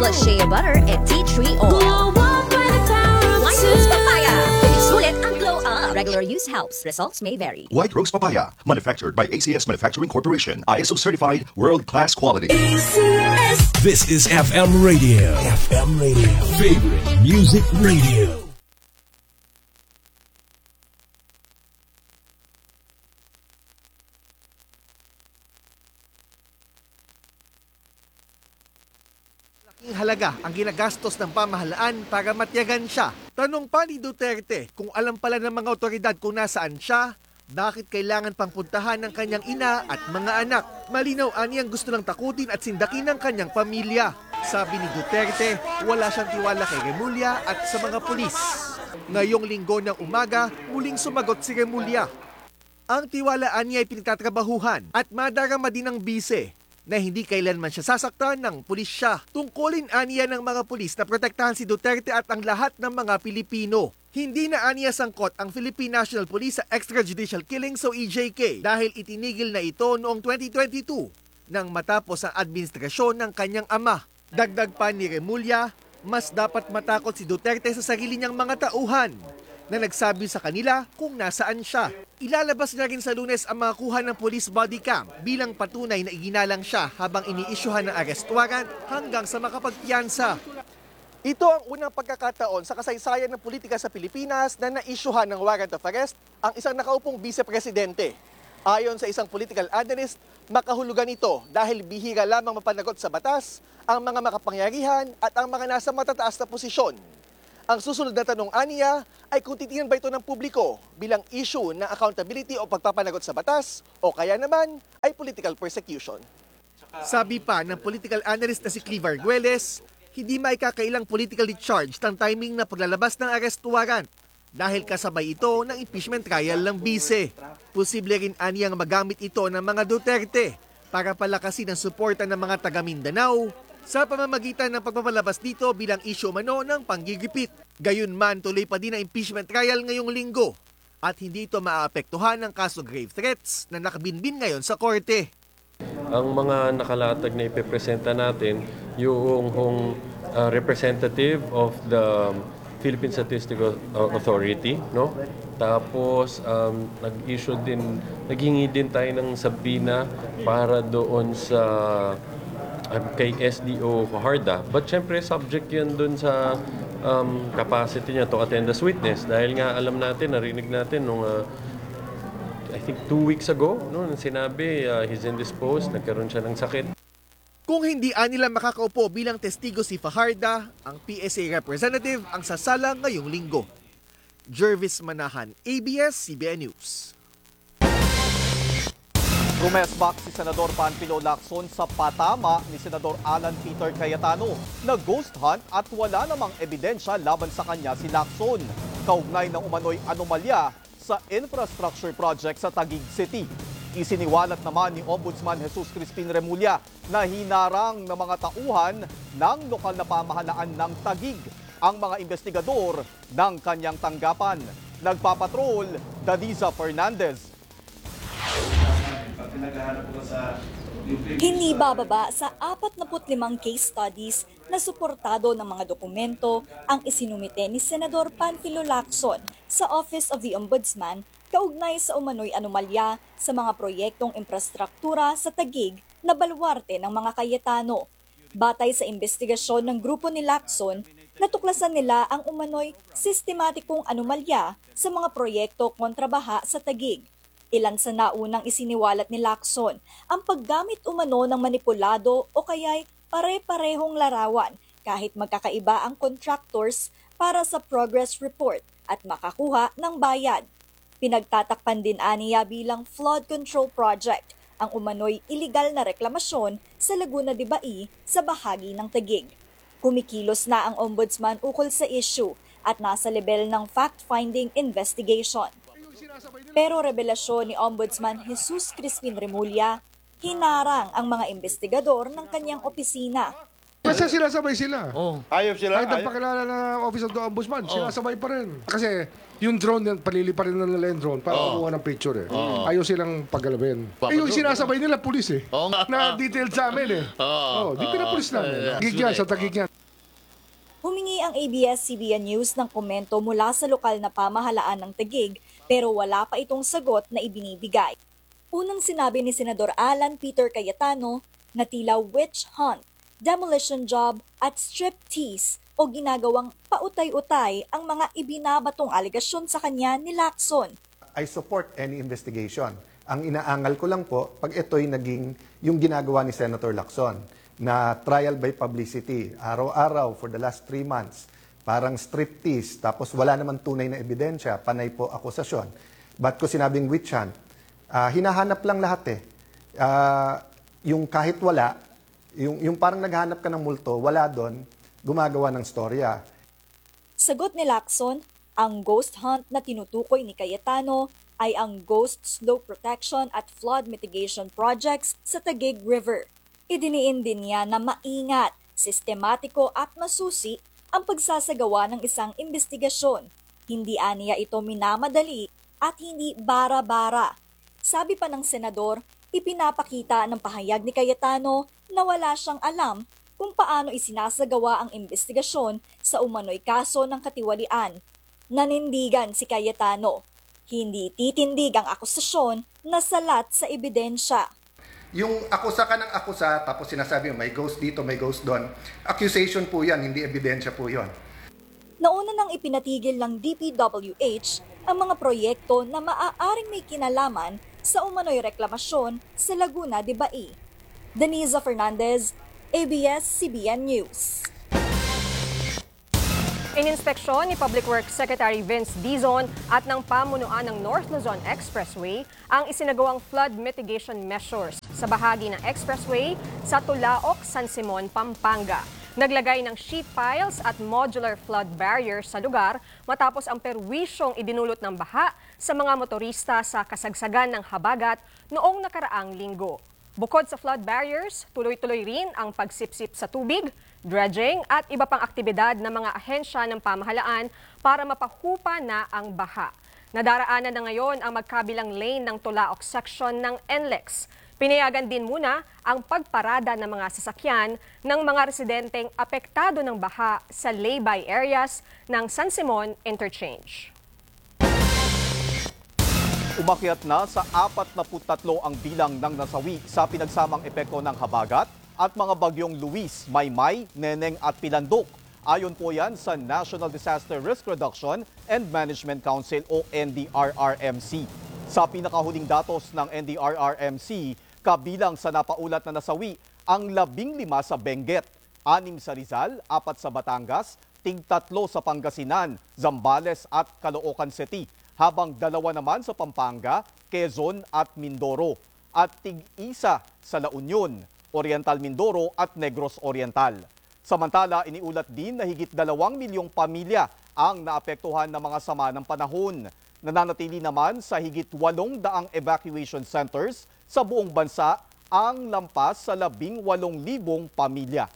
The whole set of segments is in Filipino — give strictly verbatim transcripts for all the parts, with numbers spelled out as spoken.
plus shea butter and tea tree oil. White Rose Papaya. Sulit ang glow up. Regular use helps. Results may vary. White Rose Papaya, manufactured by A C S Manufacturing Corporation, I S O certified, world-class quality. This is F M Radio. F M Radio. Favorite Music Radio. Laking halaga ang ginagastos ng pamahalaan para matiyagan siya. Tanong pa ni Duterte kung alam pala ng mga otoridad kung nasaan siya, bakit kailangan pang puntahan ng kanyang ina at mga anak? Malinaw aniyang gusto lang takutin at sindakin ng kanyang pamilya. Sabi ni Duterte, wala siyang tiwala kay Remulla at sa mga pulis. Ngayong linggo ng umaga, muling sumagot si Remulla. Ang tiwalaan niya ay pinagtatrabahuhan at madarama din ng bise na hindi kailanman siya sasaktan ng pulis siya. Tungkulin aniya ng mga pulis na protektahan si Duterte at ang lahat ng mga Pilipino. Hindi na aniya sangkot ang Philippine National Police sa extrajudicial killings o E J K dahil itinigil na ito noong twenty twenty-two nang matapos ang administrasyon ng kanyang ama. Dagdag pa ni Remulla, mas dapat matakot si Duterte sa sarili niyang mga tauhan na nagsabi sa kanila kung nasaan siya. Ilalabas na rin sa Lunes ang mga kuha ng police body cam bilang patunay na iginalang siya habang iniisyuhan ng arrest warrant hanggang sa makapagpiyansa. Ito ang unang pagkakataon sa kasaysayan ng politika sa Pilipinas na naisyuhan ng warrant of arrest ang isang nakaupong vice-presidente. Ayon sa isang political analyst, makahulugan ito dahil bihira lamang mapanagot sa batas ang mga makapangyarihan at ang mga nasa matataas na posisyon. Ang susunod na tanong aniya ay kung titingnan ba ito ng publiko bilang issue ng accountability o pagpapanagot sa batas o kaya naman ay political persecution. Sabi pa ng political analyst na si Cleaver Arguelles, hindi maikakailang politically charged ang timing na paglalabas ng arrest warrant dahil kasabay ito ng impeachment trial ng bise. Posible rin aniyang magamit ito ng mga Duterte para palakasin ang suporta ng mga taga Mindanao sa pamamagitan ng pagpapalabas dito bilang issue mano ng panggigipit. Gayunman, tuloy pa din ang impeachment trial ngayong linggo at hindi ito maaapektuhan ng kaso grave threats na nakabinbin ngayon sa korte. Ang mga nakalatag na ipepresenta natin, yung hong, uh, representative of the Philippine Statistical Authority, no? Tapos um, nag-issue din, naghingi din tayo ng sabina para doon sa um, kay S D O Fajarda. But syempre subject yun doon sa um, capacity niya to attend as witness dahil nga alam natin, narinig natin nung uh, I think two weeks ago, no, nung sinabi uh, he's indisposed, nagkaroon siya ng sakit. Kung hindi nila makakaupo bilang testigo si Fajarda, ang P S A representative ang sasala ngayong linggo. Jervis Manahan, A B S C B N News. Rumesbak si Senador Panfilo Lacson sa patama ni Senador Alan Peter Cayetano na ghost hunt at wala namang ebidensya laban sa kanya si Lacson. Kaugnay ng umano'y anomalya sa infrastructure project sa Taguig City. Isiniwalat naman ni Ombudsman Jesus Crispin Remulla na hinarang ng mga tauhan ng lokal na pamahalaan ng Taguig ang mga investigador ng kanyang tanggapan. Nagpapatrol, Dadiza Fernandez. Hindi bababa sa forty-five case studies na suportado ng mga dokumento ang isinumite ni Senador Panfilo Lacson sa Office of the Ombudsman kaugnay sa umano'y anomalya sa mga proyektong infrastruktura sa Taguig na baluarte ng mga Cayetano. Batay sa investigasyon ng grupo ni Lacson, natuklasan nila ang umano'y sistematikong anomalya sa mga proyekto kontrabaha sa Taguig. Ilan sa naunang isiniwalat ni Lacson ang paggamit umano ng manipulado o kaya'y pare-parehong larawan kahit magkakaiba ang contractors para sa progress report at makakuha ng bayad. Pinagtatakpan din aniya bilang flood control project ang umano'y iligal na reklamasyon sa Laguna de Bai sa bahagi ng Taguig. Kumikilos na ang ombudsman ukol sa issue at nasa level ng fact-finding investigation. Pero revelasyon ni Ombudsman Jesus Crispin Remulla, hinarang ang mga investigador ng kanyang opisina. Kasi sinasabay sila. Oh. Ayop sila. Kahit ang pakilala ng Office of the Ombudsman, oh. sinasabay pa rin. Kasi yung drone, yan, paliliparin na nila yung drone para Oo. kumuha ng picture eh. Oo. Ayaw silang paggalawin. Eh, yung Papadrone. sinasabay nila, pulis eh. Oo nga. Na detailed sa amin eh. Oo. Oh, di pinapulis namin. Oo. Gig yan, sa tagig yan. Humingi ang A B S C B N News ng komento mula sa lokal na pamahalaan ng Taguig pero wala pa itong sagot na ibinibigay. Unang sinabi ni Senador Alan Peter Cayetano na tila witch hunt, demolition job at striptease o ginagawang pautay-utay ang mga ibinabatong aligasyon sa kanya ni Lacson. I support any investigation. Ang inaangal ko lang po, pag ito'y naging yung ginagawa ni Senator Lacson, na trial by publicity, araw-araw for the last three months, parang striptease, tapos wala naman tunay na ebidensya, panay po akusasyon. Ba't ko sinabing witch hunt? Uh, hinahanap lang lahat eh. Uh, yung kahit wala, yung, yung parang naghahanap ka ng multo, wala doon, gumagawa ng storya. Sagot ni Lacson, ang ghost hunt na tinutukoy ni Cayetano ay ang Ghost Slope Protection at Flood Mitigation Projects sa Taguig River. Idiniin din niya na maingat, sistematiko at masusi ang pagsasagawa ng isang investigasyon. Hindi aniya ito minamadali at hindi bara-bara. Sabi pa ng senador, ipinapakita ng pahayag ni Cayetano na wala siyang alam kung paano isinasagawa ang investigasyon sa umano'y kaso ng katiwalian. Nanindigan si Cayetano. Hindi titindig ang akusasyon na salat sa ebidensya. Yung akusa ka ng akusa, tapos sinasabi may ghost dito, may ghost doon. Accusation po yan, hindi ebidensya po yon. Nauna nang ipinatigil ng D P W H ang mga proyekto na maaaring may kinalaman sa umano'y reklamasyon sa Laguna de Bai. Denisa Fernandez, A B S C B N News. Ininspeksyon ni Public Works Secretary Vince Dizon at ng pamunuan ng North Luzon Expressway ang isinagawang flood mitigation measures sa bahagi ng expressway sa Tulaok, San Simon, Pampanga. Naglagay ng sheet piles at modular flood barriers sa lugar matapos ang perwisyong idinulot ng baha sa mga motorista sa kasagsagan ng habagat noong nakaraang linggo. Bukod sa flood barriers, tuloy-tuloy rin ang pagsipsip sa tubig, dredging at iba pang aktibidad ng mga ahensya ng pamahalaan para mapahupa na ang baha. Nadaraanan na ngayon ang magkabilang lane ng Tulaok section ng N L E X. Pinayagan din muna ang pagparada ng mga sasakyan ng mga residenteng apektado ng baha sa lay-by areas ng San Simon Interchange. Umakyat na sa apat na tatlo ang bilang ng nasawi sa pinagsamang epekto ng habagat at mga bagyong Luis, Maymay, Neneng at Pilandok. Ayon po yan sa National Disaster Risk Reduction and Management Council o N D R R M C. Sa pinakahuling datos ng N D R R M C, kabilang sa napaulat na nasawi ang labing lima sa Benguet, anim sa Rizal, apat sa Batangas, tig-tatlo sa Pangasinan, Zambales at Caloocan City, habang dalawa naman sa Pampanga, Quezon at Mindoro, at tig-isa sa La Union, Oriental Mindoro at Negros Oriental. Samantala, iniulat din na higit dalawang milyong pamilya ang naapektuhan ng mga sama ng panahon. Nananatili naman sa higit walong daang evacuation centers sa buong bansa ang lampas sa labing walong libong pamilya.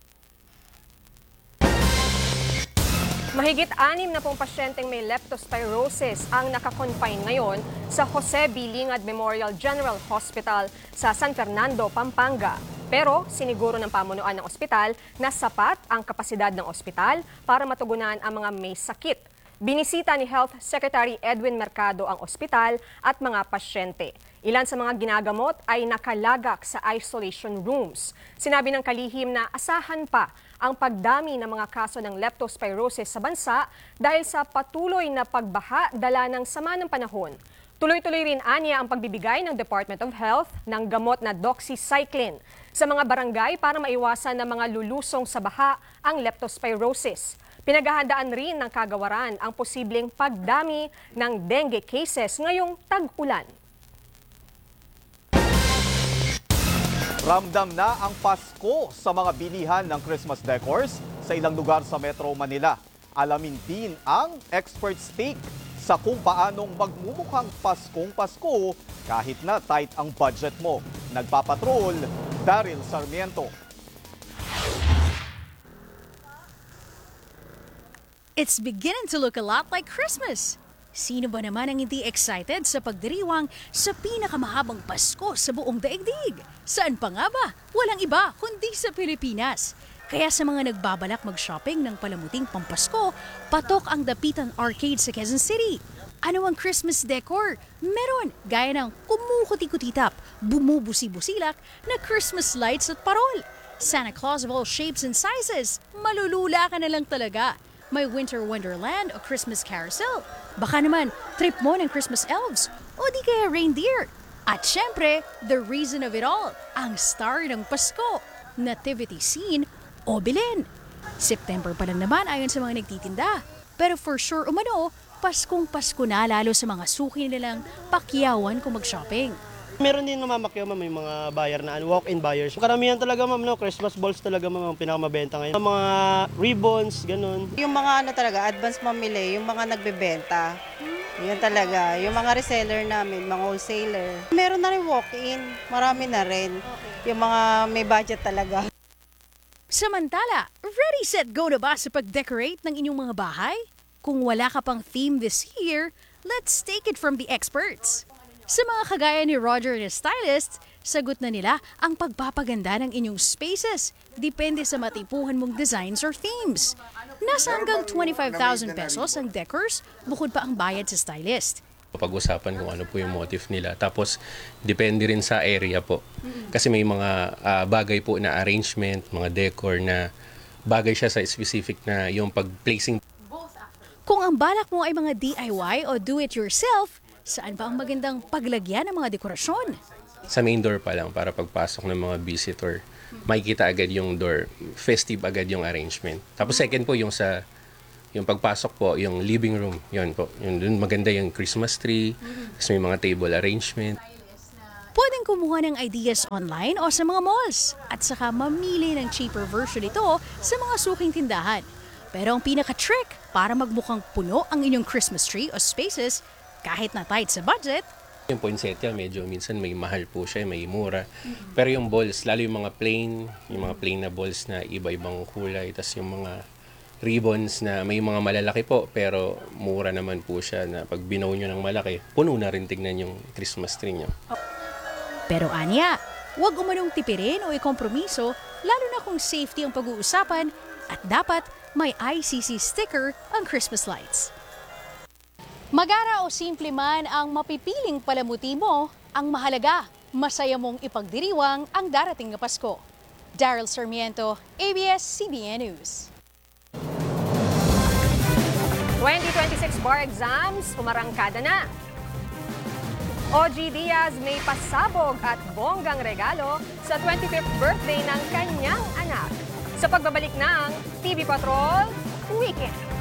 Mahigit anim na pong pasyenteng may leptospirosis ang nakakonfine ngayon sa Jose B. Lingad Memorial General Hospital sa San Fernando, Pampanga. Pero siniguro ng pamunuan ng ospital na sapat ang kapasidad ng ospital para matugunan ang mga may sakit. Binisita ni Health Secretary Edwin Mercado ang ospital at mga pasyente. Ilan sa mga ginagamot ay nakalagak sa isolation rooms. Sinabi ng kalihim na asahan pa ang pagdami ng mga kaso ng leptospirosis sa bansa dahil sa patuloy na pagbaha dala ng sama ng panahon. Tuloy-tuloy rin anya ang pagbibigay ng Department of Health ng gamot na doxycycline sa mga barangay para maiwasan ng mga lulusong sa baha ang leptospirosis. Pinaghahandaan rin ng kagawaran ang posibleng pagdami ng dengue cases ngayong tag-ulan. Ramdam na ang Pasko sa mga bilihan ng Christmas decors sa ilang lugar sa Metro Manila. Alamin din ang expert's take sa kung paanong magmumukhang Paskong Pasko kahit na tight ang budget mo. Nagpapatrol, Daryl Sarmiento. It's beginning to look a lot like Christmas. Sino ba naman ang hindi excited sa pagdiriwang sa pinakamahabang Pasko sa buong daigdig? Saan pa nga ba? Walang iba kundi sa Pilipinas. Kaya sa mga nagbabalak mag-shopping ng palamuting pampasko, patok ang Dapitan Arcade sa Quezon City. Ano ang Christmas decor? Meron, gaya ng kumukuti-kutitap, bumubusi-busilak na Christmas lights at parol. Santa Claus of all shapes and sizes, malulula ka na lang talaga. May Winter Wonderland o Christmas Carousel. Baka naman, trip mo ng Christmas elves o di kaya reindeer. At syempre, the reason of it all, ang star ng Pasko, nativity scene o bilin. September pa lang naman ayon sa mga nagtitinda. Pero for sure umano, Paskong Pasko na lalo sa mga suki nilang pakyawan kung mag-shopping. Meron din namamakyaw, ma'am, yung mga buyer na walk-in buyers. Karamihan talaga, ma'am, no, Christmas balls talaga, ma'am, ang pinakamabenta ngayon. Mga ribbons, ganun. Yung mga ano talaga, advance mamili, yung mga nagbebenta. Yan talaga, yung mga reseller namin, mga wholesaler. Meron na rin walk-in, marami na rin. Yung mga may budget talaga. Samantala, ready, set, go na ba sa pag-decorate ng inyong mga bahay? Kung wala ka pang theme this year, let's take it from the experts. Sa mga kagaya ni Roger na stylist, sagot na nila ang pagpapaganda ng inyong spaces. Depende sa matipuhan mong designs or themes. Nasa hanggang twenty-five thousand pesos ang decors, bukod pa ang bayad sa stylist. Pag-usapan kung ano po yung motif nila. Tapos, depende rin sa area po. Kasi may mga uh, bagay po na arrangement, mga decor na bagay siya sa specific na yung pag-placing. Kung ang balak mo ay mga D I Y o do-it-yourself, saan ba ang magandang paglagyan ng mga dekorasyon? Sa main door pa lang para pagpasok ng mga visitor, makikita agad yung door, festive agad yung arrangement. Tapos second po yung sa yung pagpasok po, yung living room, yun po. Yun, dun maganda yung Christmas tree, tapos may mga table arrangement. Pwedeng kumuha ng ideas online o sa mga malls at saka mamili ng cheaper version ito sa mga suking tindahan. Pero ang pinaka-trick para magmukhang puno ang inyong Christmas tree o spaces kahit na tight sa budget. Yung poinsettia, medyo minsan may mahal po siya, may mura. Pero yung balls, lalo yung mga plain, yung mga plain na balls na iba-ibang kulay, tas yung mga ribbons na may mga malalaki po, pero mura naman po siya na pag binaw nyo ng malaki, puno na rin tignan yung Christmas tree nyo. Pero anya, huwag umanong tipirin o ikompromiso, lalo na kung safety ang pag-uusapan at dapat may I C C sticker ang Christmas lights. Magara o simple man ang mapipiling palamuti mo, ang mahalaga, masaya mong ipagdiriwang ang darating na Pasko. Daryl Sarmiento, A B S C B N News. twenty twenty-six bar exams, umarangkada na. O G Diaz may pasabog at bonggang regalo sa twenty-fifth birthday ng kanyang anak. Sa pagbabalik ng T V Patrol Weekend.